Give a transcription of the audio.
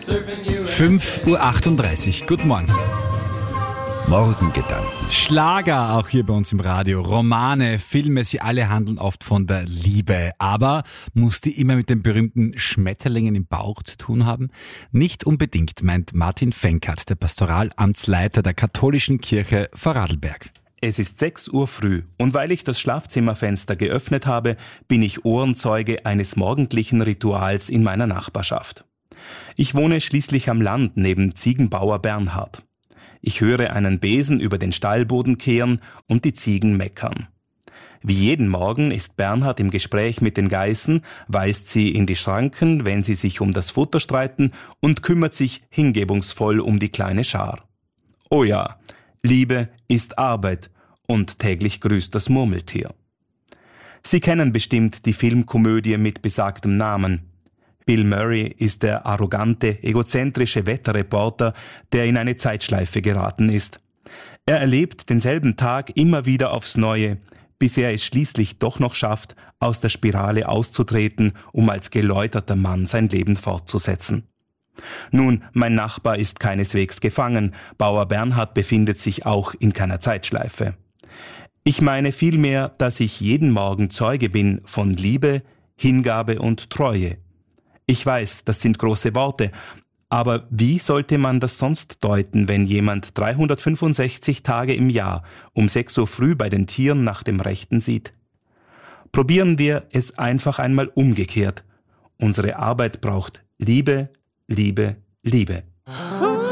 5:38 Uhr. Guten Morgen. Morgengedanken. Schlager auch hier bei uns im Radio. Romane, Filme, sie alle handeln oft von der Liebe. Aber muss die immer mit den berühmten Schmetterlingen im Bauch zu tun haben? Nicht unbedingt, meint Martin Fenkert, der Pastoralamtsleiter der katholischen Kirche Vorarlberg. Es ist 6 Uhr früh und weil ich das Schlafzimmerfenster geöffnet habe, bin ich Ohrenzeuge eines morgendlichen Rituals in meiner Nachbarschaft. Ich wohne schließlich am Land neben Ziegenbauer Bernhard. Ich höre einen Besen über den Stallboden kehren und die Ziegen meckern. Wie jeden Morgen ist Bernhard im Gespräch mit den Geißen, weist sie in die Schranken, wenn sie sich um das Futter streiten und kümmert sich hingebungsvoll um die kleine Schar. Oh ja, Liebe ist Arbeit und täglich grüßt das Murmeltier. Sie kennen bestimmt die Filmkomödie mit besagtem Namen. Bill Murray ist der arrogante, egozentrische Wetterreporter, der in eine Zeitschleife geraten ist. Er erlebt denselben Tag immer wieder aufs Neue, bis er es schließlich doch noch schafft, aus der Spirale auszutreten, um als geläuterter Mann sein Leben fortzusetzen. Nun, mein Nachbar ist keineswegs gefangen, Bauer Bernhard befindet sich auch in keiner Zeitschleife. Ich meine vielmehr, dass ich jeden Morgen Zeuge bin von Liebe, Hingabe und Treue. Ich weiß, das sind große Worte, aber wie sollte man das sonst deuten, wenn jemand 365 Tage im Jahr um 6 Uhr früh bei den Tieren nach dem Rechten sieht? Probieren wir es einfach einmal umgekehrt. Unsere Arbeit braucht Liebe, Liebe, Liebe.